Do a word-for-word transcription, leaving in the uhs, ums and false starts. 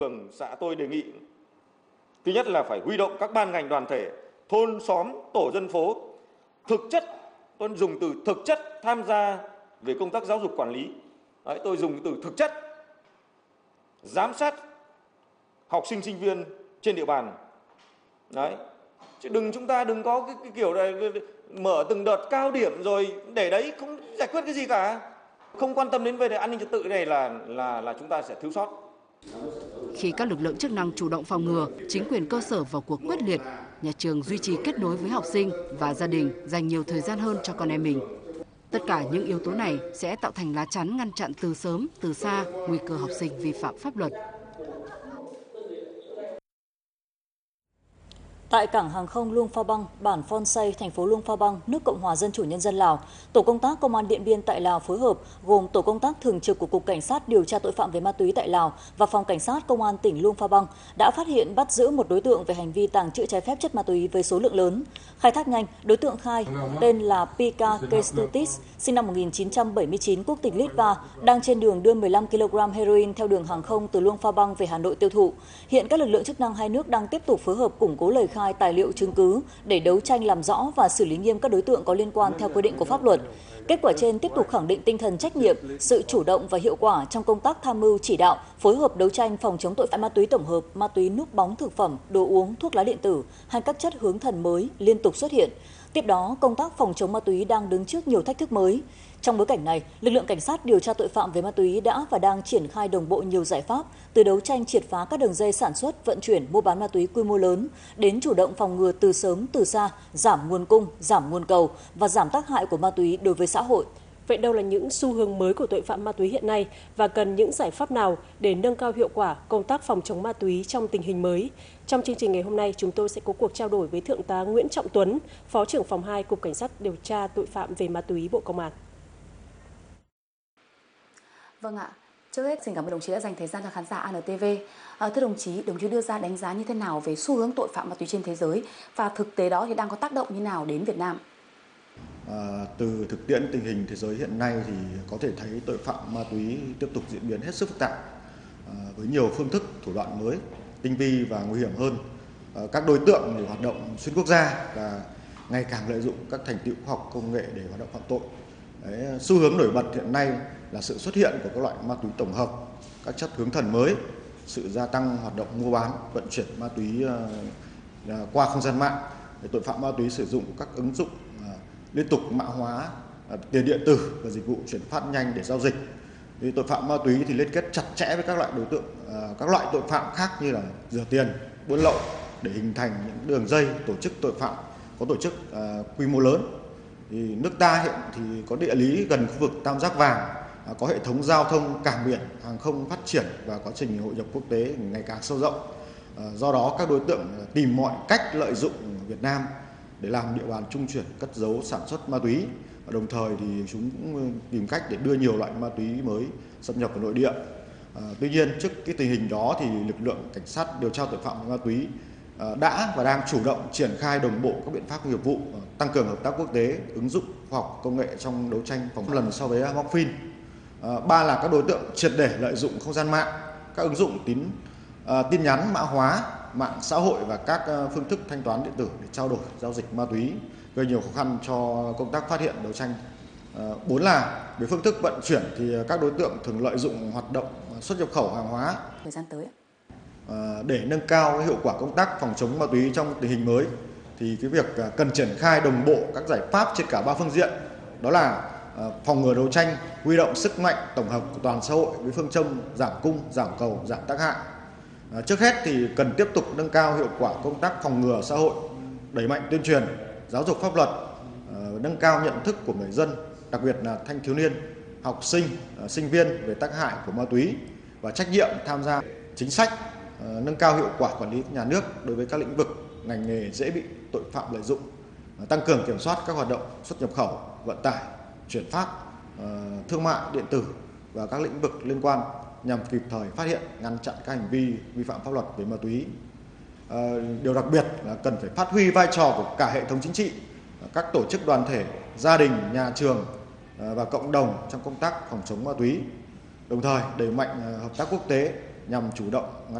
Phường xã tôi đề nghị thứ nhất là phải huy động các ban ngành đoàn thể, thôn xóm, tổ dân phố thực chất, tôi dùng từ thực chất tham gia về công tác giáo dục quản lý. Đấy, tôi dùng từ thực chất giám sát học sinh sinh viên trên địa bàn. Đấy, chứ đừng chúng ta đừng có cái, cái kiểu này mở từng đợt cao điểm rồi để đấy không giải quyết cái gì cả, không quan tâm đến vấn đề an ninh trật tự này là là là chúng ta sẽ thiếu sót. Khi các lực lượng chức năng chủ động phòng ngừa, chính quyền cơ sở vào cuộc quyết liệt, nhà trường duy trì kết nối với học sinh và gia đình, dành nhiều thời gian hơn cho con em mình. Tất cả những yếu tố này sẽ tạo thành lá chắn ngăn chặn từ sớm, từ xa nguy cơ học sinh vi phạm pháp luật. Tại cảng hàng không Luông Pha Bang, bản Phon Say, thành phố Luông Pha Bang, nước Cộng hòa Dân chủ Nhân dân Lào, tổ công tác Công an Điện Biên tại Lào phối hợp gồm tổ công tác thường trực của Cục Cảnh sát điều tra tội phạm về ma túy tại Lào và Phòng Cảnh sát Công an tỉnh Luông Pha Bang đã phát hiện bắt giữ một đối tượng về hành vi tàng trữ trái phép chất ma túy với số lượng lớn. Khai thác nhanh, đối tượng khai tên là Pika Kestutis, sinh năm một nghìn chín trăm bảy mươi chín, quốc tịch Litva, đang trên đường đưa mười lăm ki lô gam heroin theo đường hàng không từ Luông Pha Bang về Hà Nội tiêu thụ. Hiện các lực lượng chức năng hai nước đang tiếp tục phối hợp củng cố lời khai, tài liệu chứng cứ để đấu tranh làm rõ và xử lý nghiêm các đối tượng có liên quan theo quy định của pháp luật. Kết quả trên tiếp tục khẳng định tinh thần trách nhiệm, sự chủ động và hiệu quả trong công tác tham mưu chỉ đạo, phối hợp đấu tranh phòng chống tội phạm ma túy tổng hợp, ma túy núp bóng thực phẩm, đồ uống, thuốc lá điện tử hay các chất hướng thần mới liên tục xuất hiện. Tiếp đó, công tác phòng chống ma túy đang đứng trước nhiều thách thức mới. Trong bối cảnh này, lực lượng cảnh sát điều tra tội phạm về ma túy đã và đang triển khai đồng bộ nhiều giải pháp, từ đấu tranh triệt phá các đường dây sản xuất, vận chuyển, mua bán ma túy quy mô lớn, đến chủ động phòng ngừa từ sớm từ xa, giảm nguồn cung, giảm nguồn cầu và giảm tác hại của ma túy đối với xã hội. Vậy đâu là những xu hướng mới của tội phạm ma túy hiện nay và cần những giải pháp nào để nâng cao hiệu quả công tác phòng chống ma túy trong tình hình mới? Trong chương trình ngày hôm nay, chúng tôi sẽ có cuộc trao đổi với Thượng tá Nguyễn Trọng Tuấn, Phó trưởng phòng hai Cục Cảnh sát điều tra tội phạm về ma túy Bộ Công an. Vâng ạ, trước hết xin cảm ơn đồng chí đã dành thời gian cho khán giả a en tê vê. À, thưa đồng chí, đồng chí đưa ra đánh giá như thế nào về xu hướng tội phạm ma túy trên thế giới và thực tế đó thì đang có tác động như nào đến Việt Nam? À, từ thực tiễn tình hình thế giới hiện nay thì có thể thấy tội phạm ma túy tiếp tục diễn biến hết sức phức tạp à, với nhiều phương thức, thủ đoạn mới, tinh vi và nguy hiểm hơn. À, các đối tượng thì hoạt động xuyên quốc gia và ngày càng lợi dụng các thành tựu khoa học công nghệ để hoạt động phạm tội. Đấy, xu hướng nổi bật hiện nay là sự xuất hiện của các loại ma túy tổng hợp, các chất hướng thần mới, sự gia tăng hoạt động mua bán, vận chuyển ma túy uh, qua không gian mạng. Để tội phạm ma túy sử dụng các ứng dụng uh, liên tục mã hóa uh, tiền điện tử và dịch vụ chuyển phát nhanh để giao dịch. Thì tội phạm ma túy thì liên kết chặt chẽ với các loại đối tượng, uh, các loại tội phạm khác như là rửa tiền, buôn lậu để hình thành những đường dây tổ chức tội phạm có tổ chức uh, quy mô lớn. Thì nước ta hiện thì có địa lý gần khu vực tam giác vàng, có hệ thống giao thông cảng biển, hàng không phát triển và quá trình hội nhập quốc tế ngày càng sâu rộng. Do đó các đối tượng tìm mọi cách lợi dụng Việt Nam để làm địa bàn trung chuyển, cất giấu, sản xuất ma túy. Và đồng thời thì chúng cũng tìm cách để đưa nhiều loại ma túy mới xâm nhập vào nội địa. À, tuy nhiên trước cái tình hình đó thì lực lượng cảnh sát điều tra tội phạm về ma túy đã và đang chủ động triển khai đồng bộ các biện pháp nghiệp vụ, tăng cường hợp tác quốc tế, ứng dụng khoa học công nghệ trong đấu tranh phòng lần so với morphine. À, ba là các đối tượng triệt để lợi dụng không gian mạng, các ứng dụng tín uh, tin nhắn mã hóa, mạng xã hội và các uh, phương thức thanh toán điện tử để trao đổi giao dịch ma túy, gây nhiều khó khăn cho công tác phát hiện đấu tranh. Uh, bốn là về phương thức vận chuyển thì các đối tượng thường lợi dụng hoạt động xuất nhập khẩu hàng hóa. Thời gian tới Để nâng cao hiệu quả công tác phòng chống ma túy trong tình hình mới thì cái việc cần triển khai đồng bộ các giải pháp trên cả ba phương diện, đó là phòng ngừa đấu tranh, huy động sức mạnh tổng hợp của toàn xã hội với phương châm giảm cung, giảm cầu, giảm tác hại. Trước hết thì cần tiếp tục nâng cao hiệu quả công tác phòng ngừa xã hội, đẩy mạnh tuyên truyền, giáo dục pháp luật, nâng cao nhận thức của người dân, đặc biệt là thanh thiếu niên, học sinh, sinh viên về tác hại của ma túy và trách nhiệm tham gia chính sách, nâng cao hiệu quả quản lý nhà nước đối với các lĩnh vực, ngành nghề dễ bị tội phạm lợi dụng, tăng cường kiểm soát các hoạt động xuất nhập khẩu, vận tải, chuyển phát, thương mại điện tử và các lĩnh vực liên quan nhằm kịp thời phát hiện, ngăn chặn các hành vi vi phạm pháp luật về ma túy. Điều đặc biệt là cần phải phát huy vai trò của cả hệ thống chính trị, các tổ chức đoàn thể, gia đình, nhà trường và cộng đồng trong công tác phòng chống ma túy. Đồng thời đẩy mạnh hợp tác quốc tế nhằm chủ động ngăn